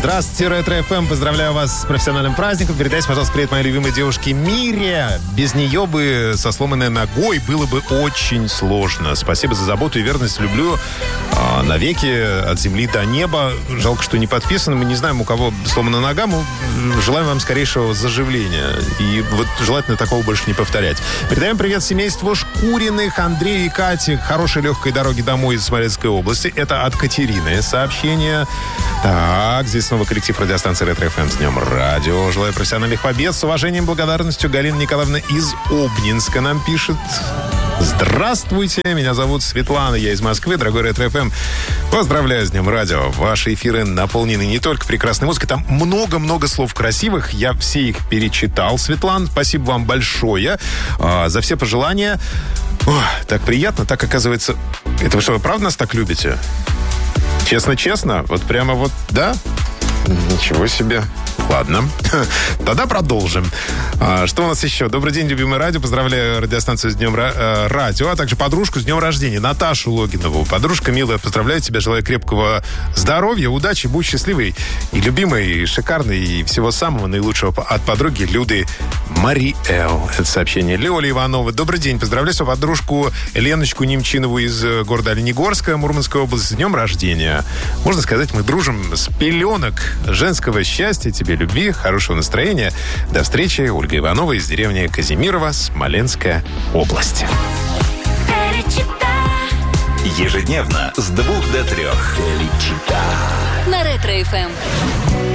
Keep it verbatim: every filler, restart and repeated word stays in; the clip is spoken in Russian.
Здравствуйте, Ретро-эф эм. Поздравляю вас с профессиональным праздником. Передайте, пожалуйста, привет моей любимой девушке Мире. Без нее бы со сломанной ногой было бы очень сложно. Спасибо за заботу и верность. Люблю а, навеки, от земли до неба. Жалко, что не подписано. Мы не знаем, у кого сломана нога. Мы желаем вам скорейшего заживления. И вот желательно такого больше не повторять. Передаем привет семейству Шкуриных, Андрею и Кате. Хорошей легкой дороги домой из Смоленской области. Это от Катерины сообщение. Так, здесь снова коллектив радиостанции Ретро-эф эм с Днем Радио. Желаю профессиональных побед. С уважением, благодарностью, Галина Николаевна из Обнинска нам пишет. Здравствуйте, меня зовут Светлана, я из Москвы. Дорогой Ретро-эф эм, поздравляю с Днем Радио. Ваши эфиры наполнены не только прекрасной музыкой, там много-много слов красивых. Я все их перечитал, Светлана. Спасибо вам большое а, за все пожелания. Ох, так приятно, так оказывается... Это вы что, вы правда нас так любите? Честно-честно? Вот прямо вот, да? Ничего себе. Ладно. Тогда продолжим. А, что у нас еще? Добрый день, любимое радио. Поздравляю радиостанцию с Днем ра- радио, а также подружку с днем рождения, Наташу Логинову. Подружка милая, поздравляю тебя, желаю крепкого здоровья, удачи, будь счастливой и любимой, и шикарной, и всего самого наилучшего от подруги Люды Мариэл. Это сообщение Лёли Ивановой. Добрый день. Поздравляю свою подружку Леночку Немчинову из города Оленегорска, Мурманской области, с днем рождения. Можно сказать, мы дружим с пеленок. Женского счастья, тебе любви, хорошего настроения. До встречи. Ольга Иванова из деревни Казимирово, Смоленская область. Ежедневно с двух до трех. На Ретро-эф эм.